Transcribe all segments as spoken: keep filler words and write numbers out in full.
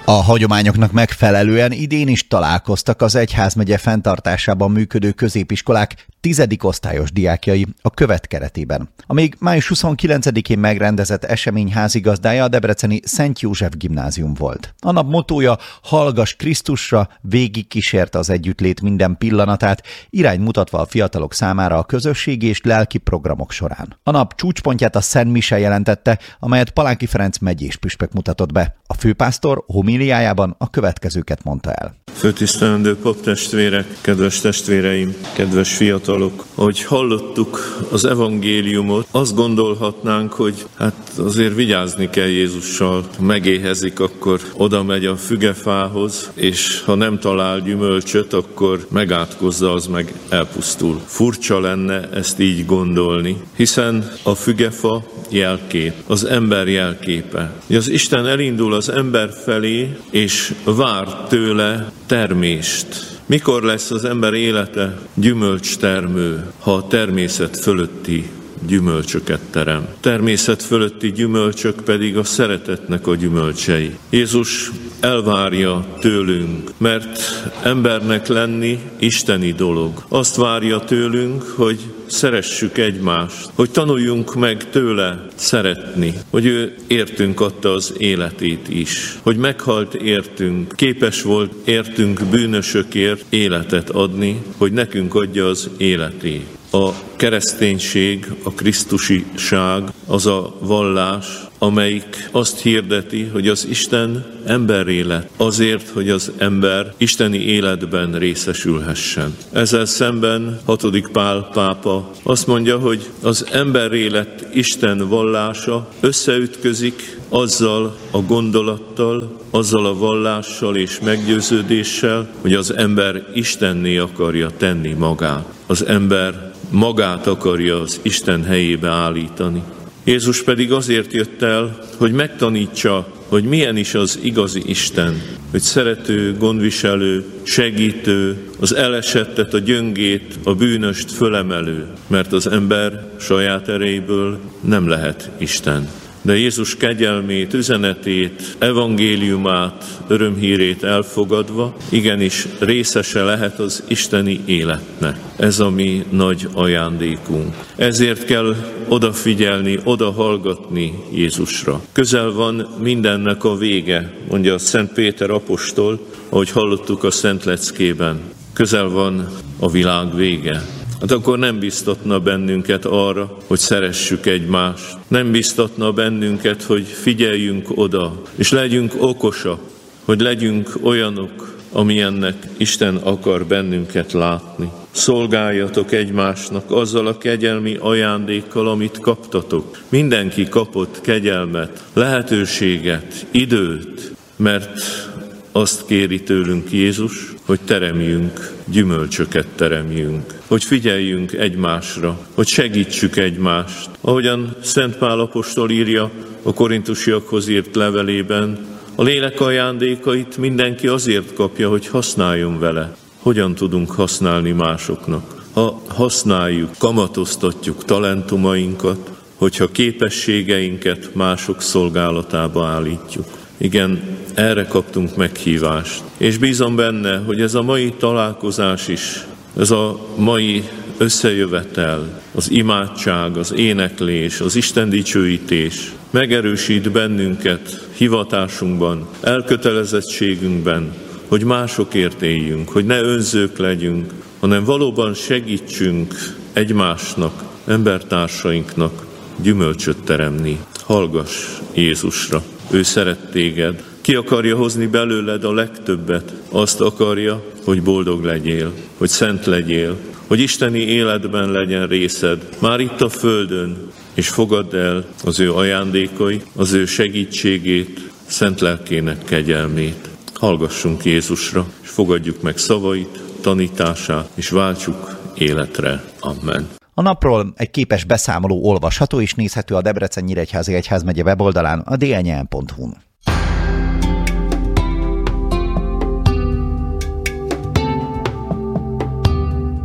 A hagyományoknak megfelelően idén is találkoztak az egyházmegye fenntartásában működő középiskolák tizedik osztályos diákjai a követ keretében. A még május huszonkilencedikén megrendezett esemény házigazdája a debreceni Szent József gimnázium volt. A nap mottója Hallgass Krisztusra, végigkísérte az együttlét minden pillanatát, irányt mutatva a fiatalok számára a közösségi és lelki programok során. A nap csúcspontját a Szent Mise jelentette, amelyet Palánki Ferenc megyés püspök mutatott be. A főpásztor homíliájában a következőket mondta el. Főtisztelendő paptestvérek, kedves testvéreim, kedves fiatalok, ahogy hallottuk az evangéliumot, azt gondolhatnánk, hogy hát azért vigyázni kell Jézussal. Ha megéhezik, akkor oda megy a fügefához, és ha nem talál gyümölcsöt, akkor megátkozza, az meg elpusztul. Furcsa lenne ezt így gondolni, hiszen a fügefa jelkép, az ember jelképe. Az Isten elindul az ember felé, és vár tőle termést. Mikor lesz az ember élete gyümölcstermő, ha a természet fölötti gyümölcsöket terem? Természet fölötti gyümölcsök pedig a szeretetnek a gyümölcsei. Jézus elvárja tőlünk, mert embernek lenni isteni dolog. Azt várja tőlünk, hogy szeressük egymást, hogy tanuljunk meg tőle szeretni, hogy ő értünk adta az életét is, hogy meghalt értünk, képes volt értünk bűnösökért életet adni, hogy nekünk adja az életét. A kereszténység, a krisztusiság az a vallás, amelyik azt hirdeti, hogy az Isten emberré lett, azért, hogy az ember isteni életben részesülhessen. Ezzel szemben hatodik Pál pápa azt mondja, hogy az emberré lett Isten vallása összeütközik azzal a gondolattal, azzal a vallással és meggyőződéssel, hogy az ember Istenné akarja tenni magát. Az ember magát akarja az Isten helyébe állítani. Jézus pedig azért jött el, hogy megtanítsa, hogy milyen is az igazi Isten, hogy szerető, gondviselő, segítő, az elesettet, a gyöngét, a bűnöst fölemelő, mert az ember saját erejéből nem lehet Isten. De Jézus kegyelmét, üzenetét, evangéliumát, örömhírét elfogadva, igenis részese lehet az isteni életnek. Ez a mi nagy ajándékunk. Ezért kell odafigyelni, odahallgatni Jézusra. Közel van mindennek a vége, mondja a Szent Péter apostol, ahogy hallottuk a Szent Leckében. Közel van a világ vége. Hát akkor nem biztatna bennünket arra, hogy szeressük egymást. Nem biztatna bennünket, hogy figyeljünk oda, és legyünk okosak, hogy legyünk olyanok, amilyennek Isten akar bennünket látni. Szolgáljatok egymásnak azzal a kegyelmi ajándékkal, amit kaptatok. Mindenki kapott kegyelmet, lehetőséget, időt, mert azt kéri tőlünk Jézus, hogy teremjünk, gyümölcsöket teremjünk, hogy figyeljünk egymásra, hogy segítsük egymást. Ahogyan Szent Pál apostol írja a korintusiakhoz írt levelében, a lélek ajándékait mindenki azért kapja, hogy használjon vele. Hogyan tudunk használni másoknak? Ha használjuk, kamatoztatjuk talentumainkat, hogyha képességeinket mások szolgálatába állítjuk. Igen, erre kaptunk meghívást. És bízom benne, hogy ez a mai találkozás is, ez a mai összejövetel, az imádság, az éneklés, az Isten dicsőítés megerősít bennünket hivatásunkban, elkötelezettségünkben, hogy másokért éljünk, hogy ne önzők legyünk, hanem valóban segítsünk egymásnak, embertársainknak gyümölcsöt teremni. Hallgass Jézusra! Ő szeret téged, ki akarja hozni belőled a legtöbbet, azt akarja, hogy boldog legyél, hogy szent legyél, hogy isteni életben legyen részed, már itt a földön, és fogadd el az ő ajándékai, az ő segítségét, szent lelkének kegyelmét. Hallgassunk Jézusra, és fogadjuk meg szavait, tanítását, és váltsuk életre. Amen. A napról egy képes beszámoló olvasható és nézhető a Debrecen-Nyíregyházi Egyházmegye weboldalán, a d n y n pont h u-n.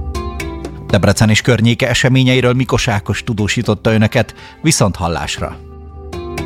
Debrecen és környéke eseményeiről Mikos Ákos tudósította önöket, viszont hallásra!